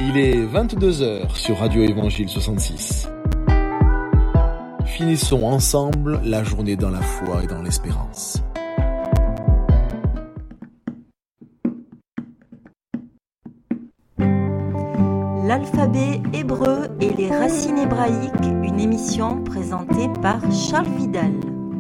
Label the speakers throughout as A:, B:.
A: Il est 22 heures sur Radio Évangile 66. Finissons ensemble la journée dans la foi et dans l'espérance.
B: L'alphabet hébreu et les racines hébraïques, une émission présentée par Charles Vidal.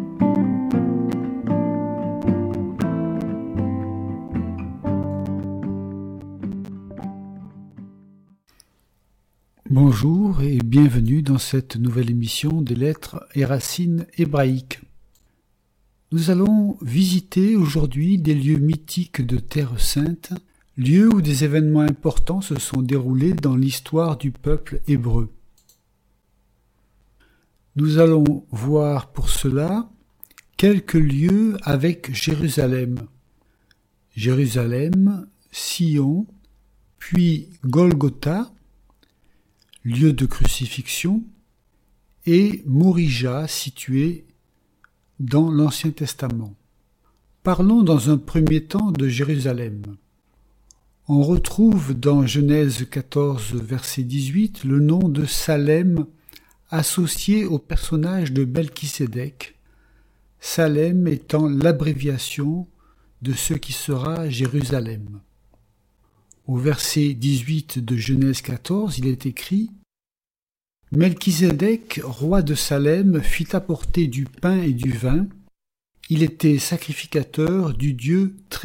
C: Bonjour et bienvenue dans cette nouvelle émission des lettres et racines hébraïques. Nous allons visiter aujourd'hui des lieux mythiques de Terre Sainte, lieux où des événements importants se sont déroulés dans l'histoire du peuple hébreu. Nous allons voir pour cela quelques lieux avec Jérusalem. Jérusalem, Sion, puis Golgotha, lieu de crucifixion, et Morija, situé dans l'Ancien Testament. Parlons dans un premier temps de Jérusalem. On retrouve dans Genèse 14, verset 18, le nom de Salem associé au personnage de Melchisédek, Salem étant l'abréviation de ce qui sera Jérusalem. Au verset 18 de Genèse 14, il est écrit « Melchisédek, roi de Salem, fit apporter du pain et du vin. Il était sacrificateur du Dieu Très-Haut. »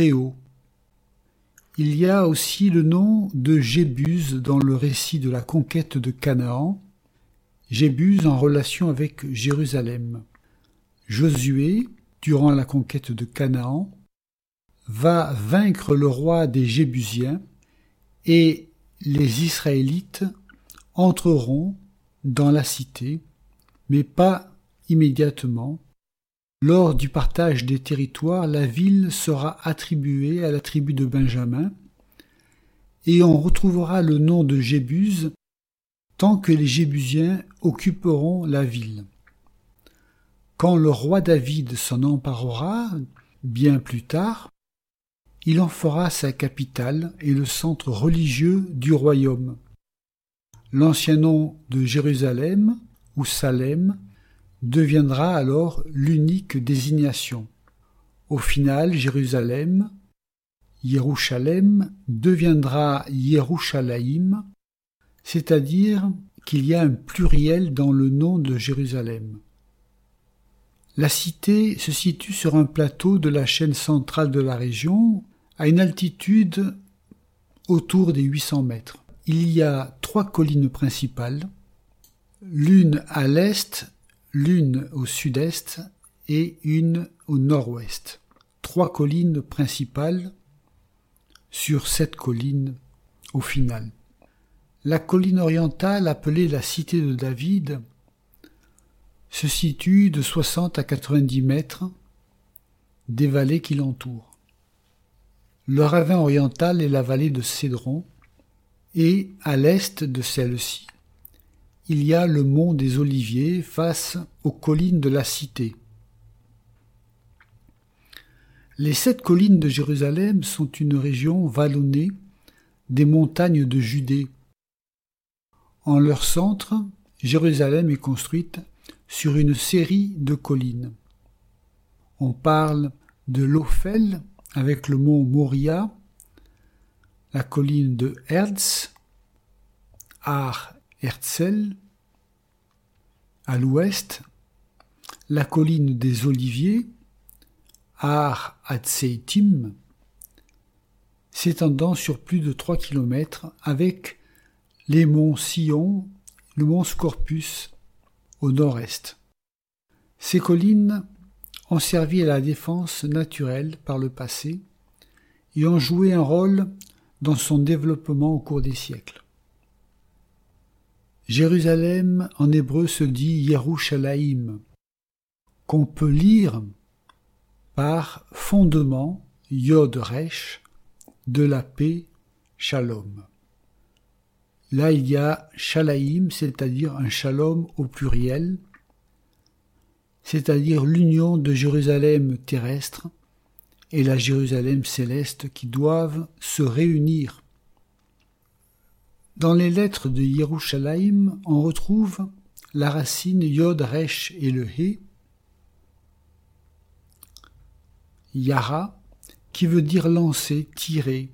C: Il y a aussi le nom de Jébus dans le récit de la conquête de Canaan, Jébus en relation avec Jérusalem. Josué, durant la conquête de Canaan, va vaincre le roi des Jébusiens et les Israélites entreront dans la cité, mais pas immédiatement. Lors du partage des territoires, la ville sera attribuée à la tribu de Benjamin, et on retrouvera le nom de Jébus tant que les Jébusiens occuperont la ville. Quand le roi David s'en emparera, bien plus tard, il en fera sa capitale et le centre religieux du royaume. L'ancien nom de Jérusalem, ou Salem, deviendra alors l'unique désignation. Au final, Jérusalem, Yerushalem, deviendra Yerushalayim, c'est-à-dire qu'il y a un pluriel dans le nom de Jérusalem. La cité se situe sur un plateau de la chaîne centrale de la région, à une altitude autour des 800 mètres. Il y a 3 collines principales, l'une à l'est, l'une au sud-est et une au nord-ouest. 3 collines principales sur 7 collines au final. La colline orientale, appelée la cité de David, se situe de 60 à 90 mètres des vallées qui l'entourent. Le ravin oriental est la vallée de Cédron, et à l'est de celle-ci, il y a le mont des Oliviers face aux collines de la cité. Les 7 collines de Jérusalem sont une région vallonnée des montagnes de Judée. En leur centre, Jérusalem est construite sur une série de collines. On parle de l'Ophel avec le mont Moria, la colline de Herz, Har Herzl, à l'ouest, la colline des Oliviers, Har Hatzeitim, s'étendant sur plus de 3 km avec les monts Sion, le mont Scorpus au nord-est. Ces collines ont servi à la défense naturelle par le passé et ont joué un rôle dans son développement au cours des siècles. Jérusalem en hébreu se dit Yerushalayim, qu'on peut lire par fondement Yod Resh de la paix Shalom. Là il y a Shalaim, c'est-à-dire un shalom au pluriel, c'est-à-dire l'union de Jérusalem terrestre et la Jérusalem céleste qui doivent se réunir. Dans les lettres de Yerushalayim, on retrouve la racine Yod, Resh et le He, Yara, qui veut dire lancer, tirer,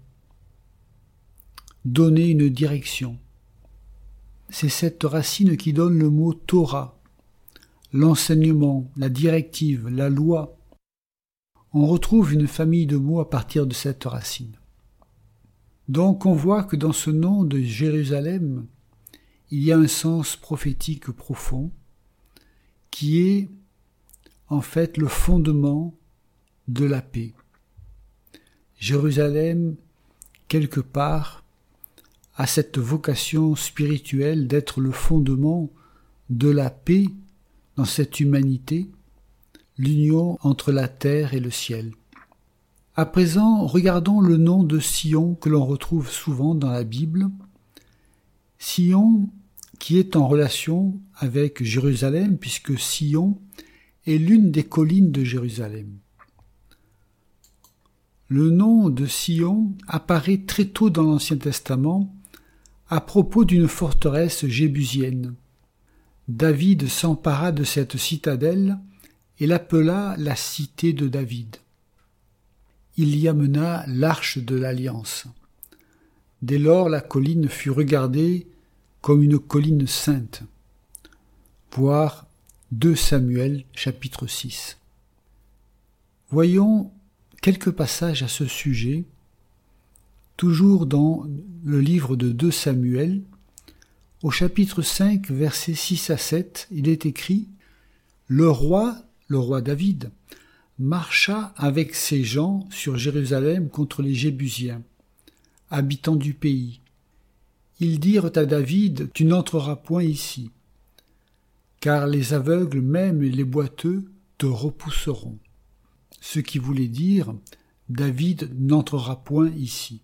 C: donner une direction. C'est cette racine qui donne le mot Torah, l'enseignement, la directive, la loi. On retrouve une famille de mots à partir de cette racine. Donc on voit que dans ce nom de Jérusalem, il y a un sens prophétique profond qui est en fait le fondement de la paix. Jérusalem, quelque part, a cette vocation spirituelle d'être le fondement de la paix dans cette humanité, l'union entre la terre et le ciel. À présent, regardons le nom de Sion que l'on retrouve souvent dans la Bible. Sion qui est en relation avec Jérusalem, puisque Sion est l'une des collines de Jérusalem. Le nom de Sion apparaît très tôt dans l'Ancien Testament à propos d'une forteresse jébusienne. David s'empara de cette citadelle et l'appela la cité de David. Il y amena l'arche de l'Alliance. Dès lors, la colline fut regardée comme une colline sainte. Voir 2 Samuel, chapitre 6. Voyons quelques passages à ce sujet, toujours dans le livre de 2 Samuel. Au chapitre 5, versets 6 à 7, il est écrit « Le roi David, marcha avec ses gens sur Jérusalem contre les Jébusiens, habitants du pays. Ils dirent à David, « Tu n'entreras point ici, car les aveugles même et les boiteux te repousseront. » Ce qui voulait dire, David n'entrera point ici.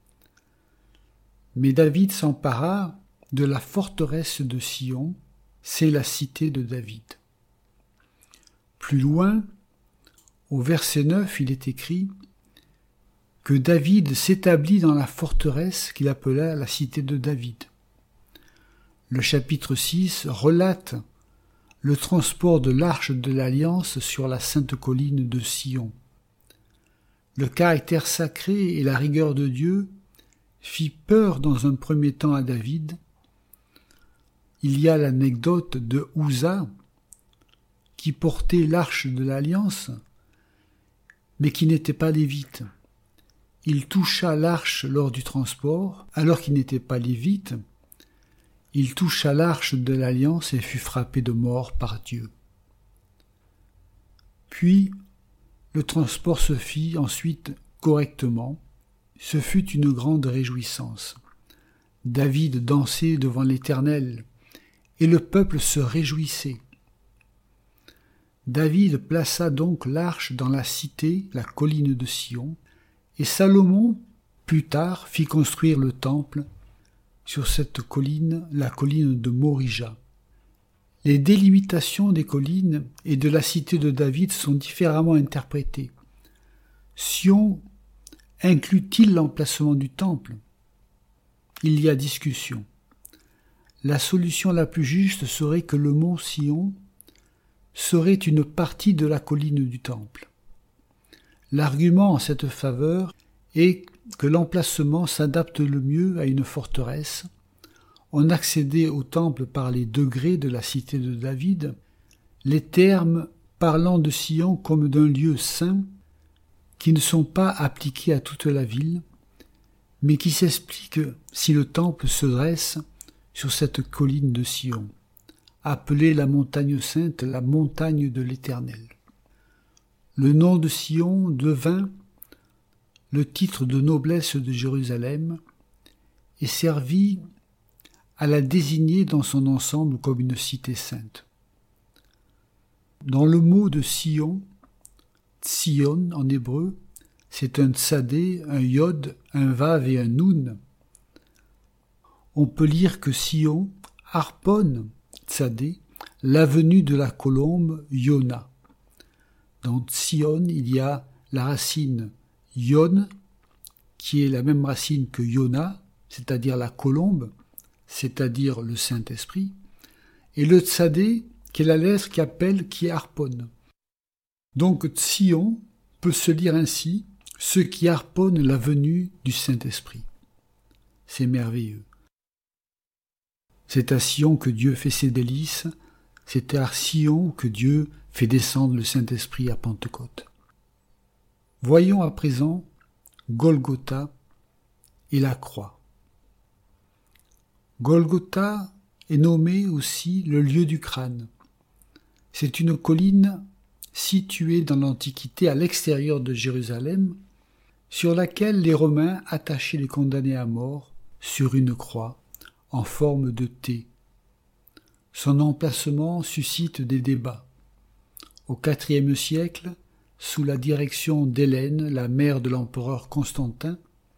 C: Mais David s'empara de la forteresse de Sion, c'est la cité de David. Plus loin, au verset 9, il est écrit que David s'établit dans la forteresse qu'il appela la cité de David. Le chapitre 6 relate le transport de l'arche de l'Alliance sur la sainte colline de Sion. Le caractère sacré et la rigueur de Dieu fit peur dans un premier temps à David. Il y a l'anecdote de Uza, qui portait l'arche de l'Alliance, mais qui n'était pas lévite. Il toucha l'arche lors du transport, alors qu'il n'était pas lévite. Il toucha l'arche de l'Alliance et fut frappé de mort par Dieu. Puis, le transport se fit ensuite correctement. Ce fut une grande réjouissance. David dansait devant l'Éternel, et le peuple se réjouissait. David plaça donc l'arche dans la cité, la colline de Sion, et Salomon, plus tard, fit construire le temple sur cette colline, la colline de Morija. Les délimitations des collines et de la cité de David sont différemment interprétées. Sion inclut-il l'emplacement du temple? Il y a discussion. La solution la plus juste serait que le mont Sion serait une partie de la colline du temple. L'argument en cette faveur est que l'emplacement s'adapte le mieux à une forteresse. On accédait au temple par les degrés de la cité de David, les termes parlant de Sion comme d'un lieu saint qui ne sont pas appliqués à toute la ville, mais qui s'expliquent si le temple se dresse sur cette colline de Sion, appelée la montagne sainte, la montagne de l'Éternel. Le nom de Sion devint le titre de noblesse de Jérusalem et servit à la désigner dans son ensemble comme une cité sainte. Dans le mot de Sion, Tsion en hébreu, c'est un tsadé, un yod, un vav et un nun. On peut lire que Sion harponne, tsadé, l'avenue de la colombe Yona. Dans Sion, il y a la racine Yon, qui est la même racine que Yona, c'est-à-dire la colombe, c'est-à-dire le Saint-Esprit, et le Tsadé, qui est la lettre qui appelle, qui harponne. Donc Sion peut se lire ainsi, ce qui harponne la venue du Saint-Esprit. C'est merveilleux. C'est à Sion que Dieu fait ses délices, c'est à Sion que Dieu fait descendre le Saint-Esprit à Pentecôte. Voyons à présent Golgotha et la croix. Golgotha est nommé aussi le lieu du crâne. C'est une colline située dans l'Antiquité à l'extérieur de Jérusalem, sur laquelle les Romains attachaient les condamnés à mort sur une croix en forme de T. Son emplacement suscite des débats. Au IVe siècle, sous la direction d'Hélène, la mère de l'empereur Constantin,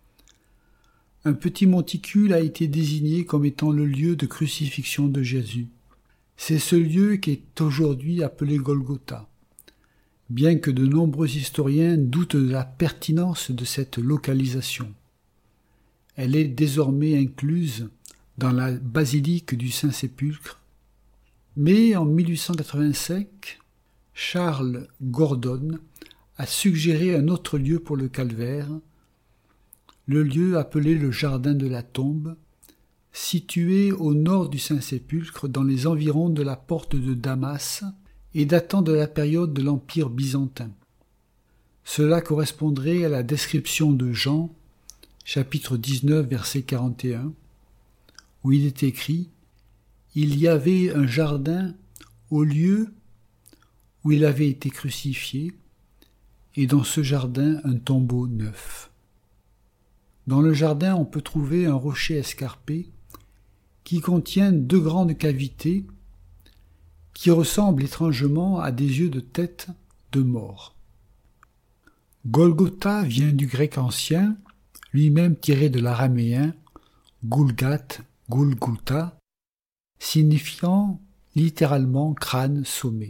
C: un petit monticule a été désigné comme étant le lieu de crucifixion de Jésus. C'est ce lieu qui est aujourd'hui appelé Golgotha, bien que de nombreux historiens doutent de la pertinence de cette localisation. Elle est désormais incluse dans la basilique du Saint-Sépulcre, mais en 1885, Charles Gordon a suggéré un autre lieu pour le calvaire, le lieu appelé le Jardin de la Tombe, situé au nord du Saint-Sépulcre dans les environs de la porte de Damas et datant de la période de l'Empire byzantin. Cela correspondrait à la description de Jean, chapitre 19, verset 41, où il est écrit « Il y avait un jardin au lieu où il avait été crucifié, et dans ce jardin un tombeau neuf. » Dans le jardin, on peut trouver un rocher escarpé qui contient 2 grandes cavités qui ressemblent étrangement à des yeux de tête de mort. Golgotha vient du grec ancien, lui-même tiré de l'araméen Gulgat, Gulgulta, signifiant littéralement crâne sommé.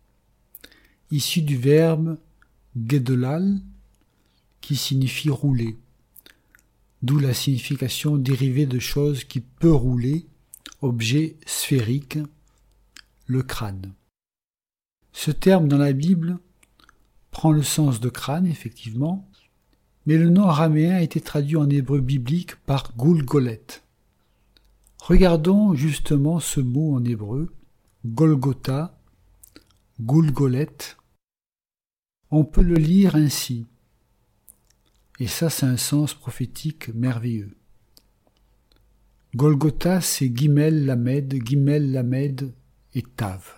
C: Issu du verbe gedolal, qui signifie rouler, d'où la signification dérivée de chose qui peut rouler, objet sphérique, le crâne. Ce terme dans la Bible prend le sens de crâne, effectivement, mais le nom araméen a été traduit en hébreu biblique par Gulgolet. Regardons justement ce mot en hébreu, Golgotha, Gulgolet. On peut le lire ainsi. Et ça, c'est un sens prophétique merveilleux. Golgotha, c'est Gimel Lamed et Tav.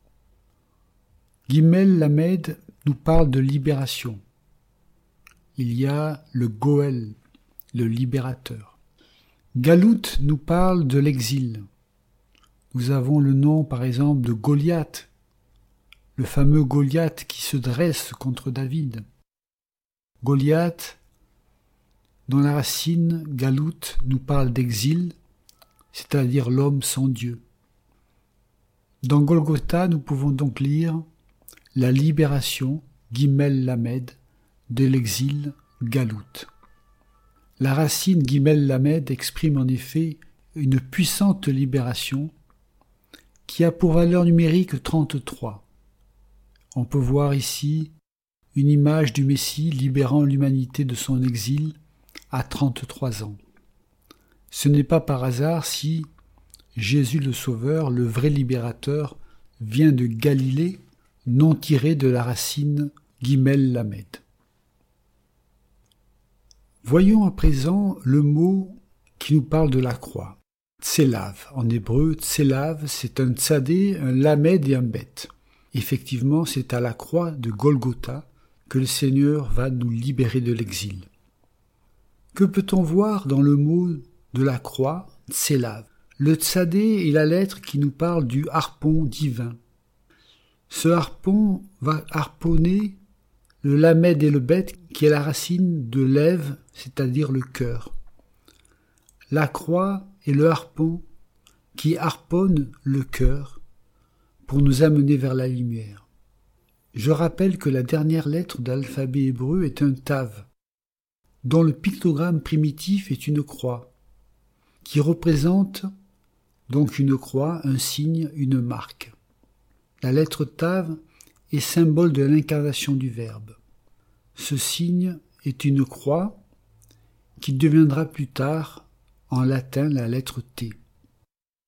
C: Gimel Lamed nous parle de libération. Il y a le Goël, le libérateur. Galout nous parle de l'exil. Nous avons le nom, par exemple, de Goliath, le fameux Goliath qui se dresse contre David. Goliath, dont la racine Galout nous parle d'exil, c'est-à-dire l'homme sans Dieu. Dans Golgotha, nous pouvons donc lire la libération, Gimel Lamed, de l'exil Galout. La racine Gimel Lamed exprime en effet une puissante libération qui a pour valeur numérique 33. On peut voir ici une image du Messie libérant l'humanité de son exil à 33 ans. Ce n'est pas par hasard si Jésus le Sauveur, le vrai libérateur, vient de Galilée, non tiré de la racine Gimel Lamed. Voyons à présent le mot qui nous parle de la croix. Tselav. En hébreu, Tselav, c'est un tsadé, un lamed et un bet. Effectivement, c'est à la croix de Golgotha que le Seigneur va nous libérer de l'exil. Que peut-on voir dans le mot de la croix, Tselav? Le tsadé est la lettre qui nous parle du harpon divin. Ce harpon va harponner le lamed et le bet, qui est la racine de lève, c'est-à-dire le cœur. La croix est le harpon qui harponne le cœur pour nous amener vers la lumière. Je rappelle que la dernière lettre de l'alphabet hébreu est un tav, dont le pictogramme primitif est une croix, qui représente donc une croix, un signe, une marque. La lettre Tav est symbole de l'incarnation du Verbe. Ce signe est une croix qui deviendra plus tard en latin la lettre T.